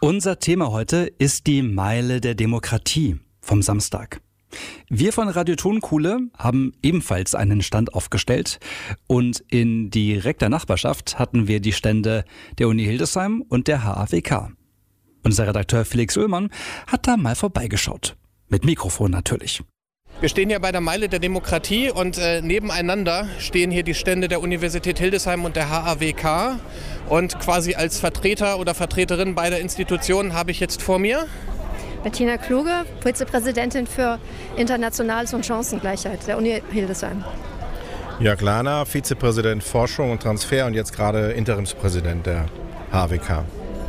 Unser Thema heute ist die Meile der Demokratie vom Samstag. Wir von Radio Tonkuhle haben ebenfalls einen Stand aufgestellt und in direkter Nachbarschaft hatten wir die Stände der Uni Hildesheim und der HAWK. Unser Redakteur Felix Oehlmann hat da mal vorbeigeschaut. Mit Mikrofon natürlich. Wir stehen hier bei der Meile der Demokratie und nebeneinander stehen hier die Stände der Universität Hildesheim und der HAWK. Und quasi als Vertreter oder Vertreterin beider Institutionen habe ich jetzt vor mir Bettina Kluge, Vizepräsidentin für Internationales und Chancengleichheit der Uni Hildesheim. Jörg Lahner, Vizepräsident Forschung und Transfer und jetzt gerade Interimspräsident der HAWK.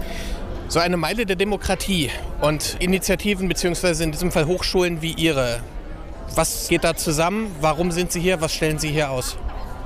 So eine Meile der Demokratie und Initiativen bzw. in diesem Fall Hochschulen wie Ihre. Was geht da zusammen? Warum sind Sie hier? Was stellen Sie hier aus?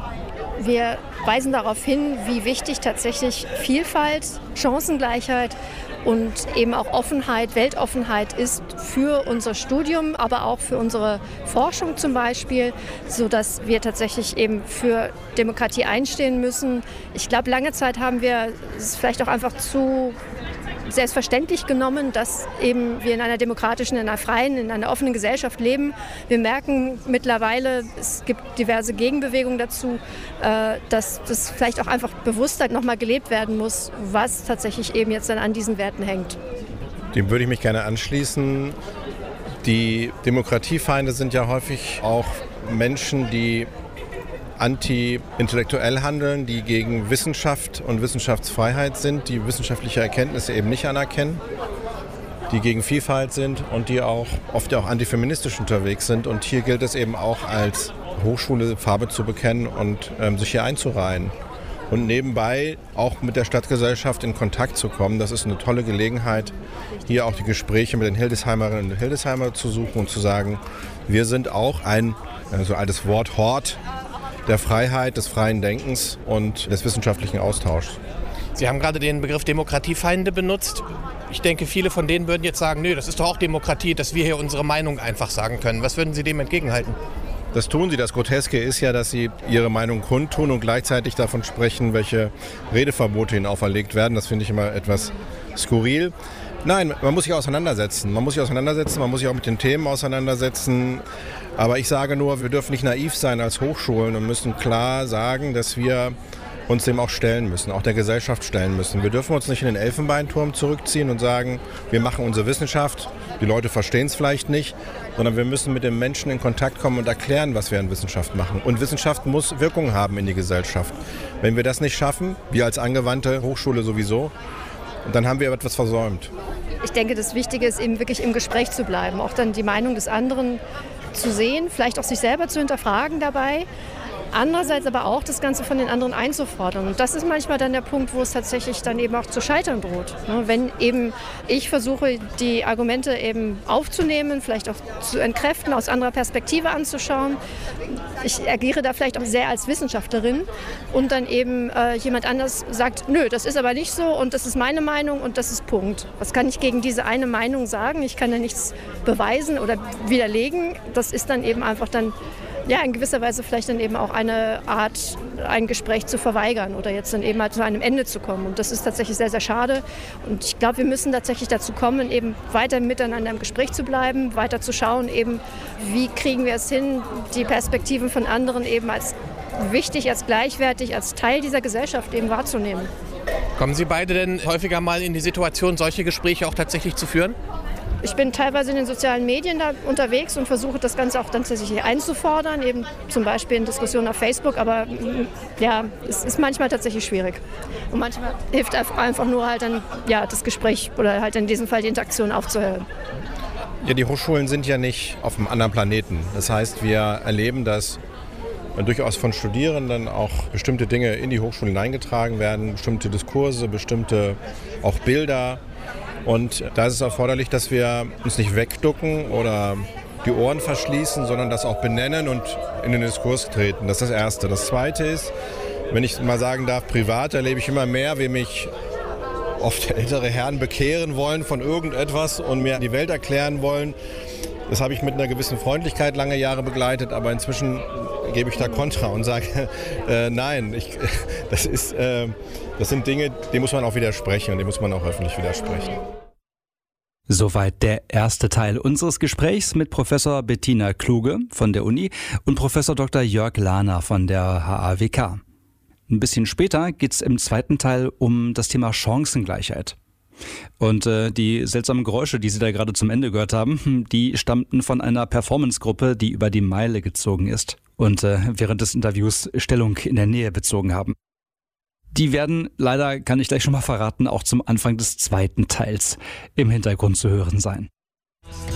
Wir weisen darauf hin, wie wichtig tatsächlich Vielfalt, Chancengleichheit und eben auch Offenheit, Weltoffenheit ist für unser Studium, aber auch für unsere Forschung zum Beispiel, sodass wir tatsächlich eben für Demokratie einstehen müssen. Ich glaube, lange Zeit haben wir es vielleicht auch einfach zu selbstverständlich genommen, dass eben wir in einer demokratischen, in einer freien, in einer offenen Gesellschaft leben. Wir merken mittlerweile, es gibt diverse Gegenbewegungen dazu, dass das vielleicht auch einfach bewusster nochmal gelebt werden muss, was tatsächlich eben jetzt dann an diesen Werten hängt. Dem würde ich mich gerne anschließen. Die Demokratiefeinde sind ja häufig auch Menschen, die anti-intellektuell handeln, die gegen Wissenschaft und Wissenschaftsfreiheit sind, die wissenschaftliche Erkenntnisse eben nicht anerkennen, die gegen Vielfalt sind und die auch oft auch antifeministisch unterwegs sind. Und hier gilt es eben auch als Hochschule Farbe zu bekennen und sich hier einzureihen. Und nebenbei auch mit der Stadtgesellschaft in Kontakt zu kommen. Das ist eine tolle Gelegenheit, hier auch die Gespräche mit den Hildesheimerinnen und Hildesheimer zu suchen und zu sagen, wir sind auch ein, so altes Wort, Hort der Freiheit, des freien Denkens und des wissenschaftlichen Austauschs. Sie haben gerade den Begriff Demokratiefeinde benutzt. Ich denke, viele von denen würden jetzt sagen, nö, das ist doch auch Demokratie, dass wir hier unsere Meinung einfach sagen können. Was würden Sie dem entgegenhalten? Das tun sie. Das Groteske ist ja, dass sie ihre Meinung kundtun und gleichzeitig davon sprechen, welche Redeverbote ihnen auferlegt werden. Das finde ich immer etwas skurril. Nein, man muss sich auseinandersetzen. Man muss sich auch mit den Themen auseinandersetzen. Aber ich sage nur, wir dürfen nicht naiv sein als Hochschulen und müssen klar sagen, dass wir uns dem auch stellen müssen, auch der Gesellschaft stellen müssen. Wir dürfen uns nicht in den Elfenbeinturm zurückziehen und sagen, wir machen unsere Wissenschaft, die Leute verstehen es vielleicht nicht, sondern wir müssen mit den Menschen in Kontakt kommen und erklären, was wir in Wissenschaft machen. Und Wissenschaft muss Wirkung haben in die Gesellschaft. Wenn wir das nicht schaffen, wir als angewandte Hochschule sowieso, dann haben wir etwas versäumt. Ich denke, das Wichtige ist eben wirklich im Gespräch zu bleiben, auch dann die Meinung des anderen zu sehen, vielleicht auch sich selber zu hinterfragen dabei. Andererseits aber auch das Ganze von den anderen einzufordern. Und das ist manchmal dann der Punkt, wo es tatsächlich dann eben auch zu scheitern droht. Wenn eben ich versuche, die Argumente eben aufzunehmen, vielleicht auch zu entkräften, aus anderer Perspektive anzuschauen. Ich agiere da vielleicht auch sehr als Wissenschaftlerin und dann eben jemand anders sagt, nö, das ist aber nicht so und das ist meine Meinung und das ist Punkt. Was kann ich gegen diese eine Meinung sagen? Ich kann ja nichts beweisen oder widerlegen. Das ist dann eben einfach dann ja, in gewisser Weise vielleicht dann eben auch eine Art, ein Gespräch zu verweigern oder jetzt dann eben halt zu einem Ende zu kommen. Und das ist tatsächlich sehr, sehr schade. Und ich glaube, wir müssen tatsächlich dazu kommen, eben weiter miteinander im Gespräch zu bleiben, weiter zu schauen, eben, wie kriegen wir es hin, die Perspektiven von anderen eben als wichtig, als gleichwertig, als Teil dieser Gesellschaft eben wahrzunehmen. Kommen Sie beide denn häufiger mal in die Situation, solche Gespräche auch tatsächlich zu führen? Ich bin teilweise in den sozialen Medien da unterwegs und versuche das Ganze auch dann tatsächlich einzufordern, eben zum Beispiel in Diskussionen auf Facebook, aber ja, es ist manchmal tatsächlich schwierig. Und manchmal hilft einfach nur halt dann ja, das Gespräch oder halt in diesem Fall die Interaktion aufzuhören. Ja, die Hochschulen sind ja nicht auf einem anderen Planeten. Das heißt, wir erleben, dass durchaus von Studierenden auch bestimmte Dinge in die Hochschulen hineingetragen werden, bestimmte Diskurse, bestimmte auch Bilder. Und da ist es erforderlich, dass wir uns nicht wegducken oder die Ohren verschließen, sondern das auch benennen und in den Diskurs treten. Das ist das Erste. Das Zweite ist, wenn ich mal sagen darf, privat erlebe ich immer mehr, wie mich oft ältere Herren bekehren wollen von irgendetwas und mir die Welt erklären wollen. Das habe ich mit einer gewissen Freundlichkeit lange Jahre begleitet, aber inzwischen gebe ich da Kontra und sage, nein, das sind Dinge, denen muss man auch widersprechen und denen muss man auch öffentlich widersprechen. Soweit der erste Teil unseres Gesprächs mit Professor Bettina Kluge von der Uni und Professor Dr. Jörg Lahner von der HAWK. Ein bisschen später geht es im zweiten Teil um das Thema Chancengleichheit. Und die seltsamen Geräusche, die Sie da gerade zum Ende gehört haben, die stammten von einer Performancegruppe, die über die Meile gezogen ist und während des Interviews Stellung in der Nähe bezogen haben. Die werden leider, kann ich gleich schon mal verraten, auch zum Anfang des zweiten Teils im Hintergrund zu hören sein.